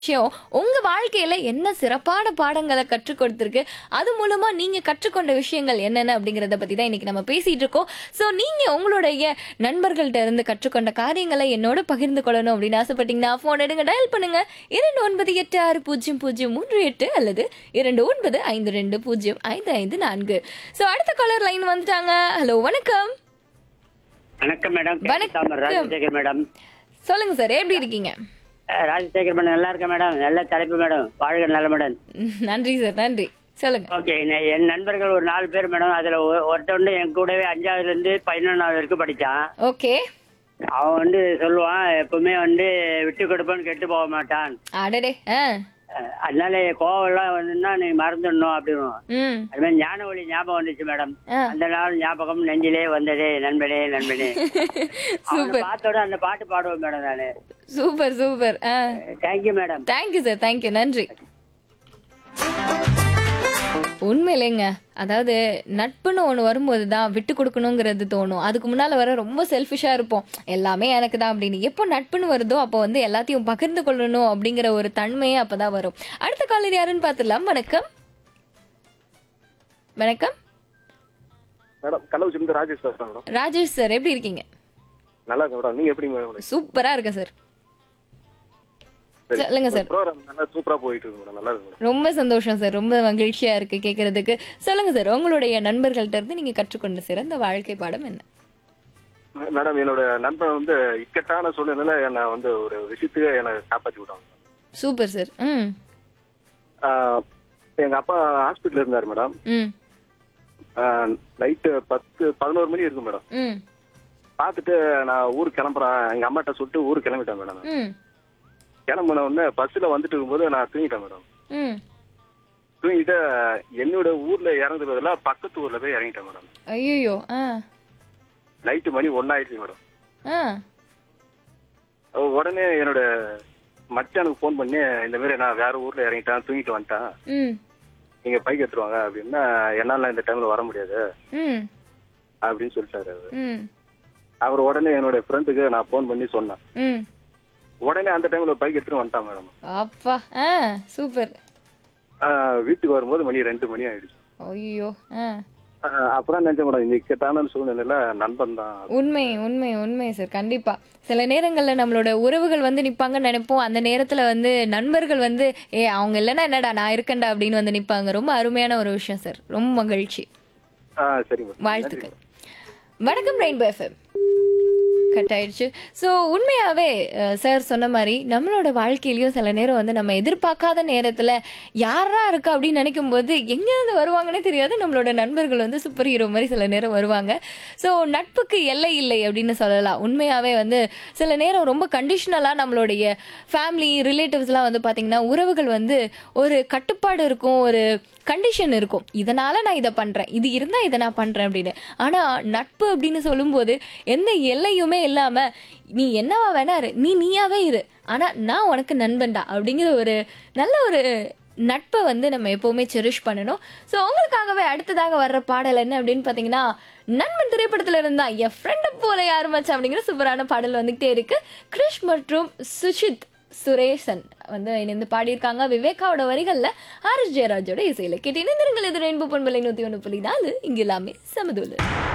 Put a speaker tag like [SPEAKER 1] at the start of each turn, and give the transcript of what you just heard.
[SPEAKER 1] விஷயம் உங்க வாழ்க்கையில என்ன சிறப்பான பாடங்களை கற்றுக் கொடுத்திருக்கு, அது மூலமா நீங்க கற்றுக்கொண்ட விஷயங்கள் என்னென்ன அப்படிங்கறத பத்தி தான் இன்னைக்கு நம்ம பேசிட்டு இருக்கோம். சோ நீங்க உங்களுடைய நண்பர்கள்ட்ட இருந்து கற்றுக்கொண்ட காரியங்களை என்னோட பகிர்ந்து கொள்ளணும் அப்படின்னு ஆசைப்பட்டீங்கன்னா போன் எடுங்க, டயல் பண்ணுங்க 29860038 அல்லது 2952055554. சோ அடுத்த காலர் லைன் வந்துட்டாங்க. ஹலோ, வணக்கம்.
[SPEAKER 2] வணக்கம் மேடம்.
[SPEAKER 1] வணக்கம்.
[SPEAKER 2] ராஜசேகர் மேடம்.
[SPEAKER 1] சொல்லுங்க சார், எப்படி இருக்கீங்க?
[SPEAKER 2] ராஜசேகர் மேடம் நல்லா இருக்கேன் மேடம். நல்ல தலைப்பு மேடம். வாழ்க நல்ல மேடம்.
[SPEAKER 1] நன்றி சார், நன்றி. சொல்லுங்க.
[SPEAKER 2] ஓகே, என் நண்பர்கள் ஒரு 4 பேர் மேடம். அதுல ஒருத்தவன் என் கூடவே 5ஆவதுல இருந்து 11ஆவது வரைக்கும் படிச்சான்.
[SPEAKER 1] ஓகே.
[SPEAKER 2] அவன் சொல்லுவான், எப்பவுமே விட்டு கொடுப்பான்னு கெட்டு போக மாட்டான்.
[SPEAKER 1] அடடே.
[SPEAKER 2] அதனால கோவம் எல்லாம் வந்துன்னா நீ மறந்துடணும் அப்படின்னு.
[SPEAKER 1] ம்.
[SPEAKER 2] அது மாதிரி ஞான ஒளி ஞாபகம் வந்துச்சு மேடம். அந்த நாள் ஞாபகம் நெஞ்சிலே வந்ததே நண்பனே நண்பனே.
[SPEAKER 1] சூப்பர்.
[SPEAKER 2] பாத்தோட அந்த பாட்டு பாடுவேன் மேடம் நானு.
[SPEAKER 1] Super super.
[SPEAKER 2] Thank you madam.
[SPEAKER 1] Thank you sir, thank you, நன்றி. உண்மையிலேங்க, அதாவது நட்புன்னு ஒன்று வரும்போது தான் விட்டு கொடுக்கணுங்கிறது தோணும். அதுக்கு முன்னால வர ரொம்ப செல்ஃபிஷா இருப்போம், எல்லாமே எனக்கு தான் அப்படின்னு. எப்போ நட்புன்னு வருதோ அப்போ எல்லாத்தையும் பகிர்ந்து கொள்ளணும் அப்படிங்கிற ஒரு தன்மையே அப்பதான் வரும். அடுத்த காலர் யாருன்னு பார்த்துடலாம். வணக்கம். வணக்கம்
[SPEAKER 3] மேடம். கள்ளக்குறிச்சியிலிருந்து ராஜேஷ் பேசுறேன் மேடம்.
[SPEAKER 1] ராஜேஷ் சார், எப்படி இருக்கீங்க?
[SPEAKER 3] நல்லா இருக்கு மேடம். நீங்க எப்படி மேடம்?
[SPEAKER 1] சூப்பரா இருக்கேன் சார். சொல்லுங்க சார்.
[SPEAKER 3] ப்ரோகிராம் நல்லா சூப்பரா போயிட்டு இருக்கு மேடம். நல்லா இருக்கு மேடம்.
[SPEAKER 1] ரொம்ப சந்தோஷம் சார், ரொம்ப மகிழ்ச்சியா இருக்கு கேட்கறதுக்கு. சொல்லுங்க சார், உங்களுடைய நண்பர்கள்ட்ட இருந்து நீங்க கற்றுக்கொண்ட சிறந்த வாழ்க்கை பாடம் என்ன?
[SPEAKER 3] மேடம், என்னோட நண்பன் இக்கட்டான சூழ்நிலையில என்னை ஒரு விஷயத்துக்கு என்னை காப்பாற்றி விட்டாங்க.
[SPEAKER 1] Super sir. ம்.
[SPEAKER 3] எங்க அப்பா ஹாஸ்பிட்டல் இருந்தாரு மேடம்.
[SPEAKER 1] ம்.
[SPEAKER 3] நைட்டு 10-11 மணி இருக்கும் மேடம்.
[SPEAKER 1] ம்.
[SPEAKER 3] பார்த்துட்டு நான் ஊருக்கு கிளம்புறேன் எங்க அம்மாட்ட சொல்லிட்டு ஊருக்கு கிளம்பிட்டேன் மேடம்.
[SPEAKER 1] ம்.
[SPEAKER 3] கிளம்புன உடனே பஸ்ல வந்துட்டு இருக்கும்போது நான் தூங்கிட்டேன் மேடம்.
[SPEAKER 1] ம்.
[SPEAKER 3] தூங்கிட்டு என்னோட ஊர்ல இறங்குறதுல பக்கத்து ஊர்ல போய் இறங்கிட்டேன் மேடம்.
[SPEAKER 1] ஐயோ.
[SPEAKER 3] நைட்டு மணி 1 ஆயிடுச்சு மேடம். உடனே என்னோட மச்சானுக்கு போன் பண்ணி, இந்த மாதிரி நான் வேற ஊர்ல இறங்கிட்டேன், தூங்கிட்டு வந்துட்டேன்,
[SPEAKER 1] ம்.
[SPEAKER 3] நீங்க பைக் எடுத்துருவாங்க அப்படின்னா. என்னால இந்த டைம்ல வர முடியாது
[SPEAKER 1] ம்.
[SPEAKER 3] அப்படின்னு சொல்லிட்டாரு அவரு.
[SPEAKER 1] ம்.
[SPEAKER 3] அவர் உடனே என்னோட ஃப்ரெண்டுக்கு நான் போன் பண்ணி சொன்னேன்.
[SPEAKER 1] ம்.
[SPEAKER 3] உடனே அந்த டைம்ல பைக் எடுத்துட்டு வந்துட்டான் மேடம்.
[SPEAKER 1] அப்பா. சூப்பர்.
[SPEAKER 3] வீட்டுக்கு வரும்போது மணி 2 மணி ஆயிடுச்சு.
[SPEAKER 1] ஐயோ.
[SPEAKER 3] அப்புறம் நினைச்சேன் மேடம், இந்த இக்கட்டான சூழ்நிலையில நண்பன் தான்.
[SPEAKER 1] உண்மை உண்மை உண்மை சார், கண்டிப்பா. சில நேரங்கள்ல நம்மளோட உறவுகள் நிப்பாங்கன்னு நினைப்போம். அந்த நேரத்துல நண்பர்கள் அவங்க இல்லைன்னா என்னடா நான் இருக்கேன்டா அப்படின்னு நிப்பாங்க. ரொம்ப அருமையான ஒரு விஷயம் சார். ரொம்ப மகிழ்ச்சி.
[SPEAKER 3] சரி மேடம்,
[SPEAKER 1] வாழ்த்துக்கள். வணக்கம் ரெயின்போ எஃப்எம். கட் ஆயிடுச்சு. ஸோ உண்மையாவே சார் சொன்ன மாதிரி நம்மளோட வாழ்க்கையிலயும் சில நேரம் நம்ம எதிர்பார்க்காத நேரத்துல யாரா இருக்கா அப்படின்னு நினைக்கும் போது எங்கேருந்து வருவாங்கன்னே தெரியாது. நம்மளோட நண்பர்கள் சூப்பர் ஹீரோ மாதிரி சில நேரம் வருவாங்க. ஸோ நட்புக்கு எல்லை இல்லை அப்படின்னு சொல்லலாம். உண்மையாவே சில நேரம் ரொம்ப கண்டிஷனலா நம்மளுடைய ஃபேமிலி ரிலேட்டிவ்ஸ்லாம் பாத்தீங்கன்னா உறவுகள் ஒரு கட்டுப்பாடு இருக்கும், ஒரு கண்டிஷன் இருக்கும். இதனால நான் இதை பண்றேன், இது இருந்தா இதை நான் பண்றேன் அப்படின்னு. ஆனா நட்பு அப்படின்னு சொல்லும்போது எந்த எல்லையுமே இல்லாம நீ என்னவா வேணா இரு, நீ நீயாவே இரு, ஆனா நான் உனக்கு நண்பன்டா அப்படிங்கிற ஒரு நல்ல ஒரு நட்பை நம்ம எப்பவுமே செரிஷ் பண்ணணும். ஸோ உங்களுக்காகவே அடுத்ததாக வர்ற பாடல் என்ன அப்படின்னு பாத்தீங்கன்னா, நண்பன் திரைப்படத்துல இருந்தா என் ஃப்ரெண்ட் போல யாரு மச்சான் அப்படிங்கிற சூப்பரான பாடல் வந்துகிட்டே இருக்கு. கிருஷ் மற்றும் சுஷித் சுரேசன் இணைந்து பாடியிருக்காங்க. விவேகாவோட வரிகள்ல ஆர் எஸ் ஜெயராஜோட இசையில கேட்டு இணைந்திருங்கள். இது ரெயின்போ பண்பலை 101.4. இங்க எல்லாமே சமதுல.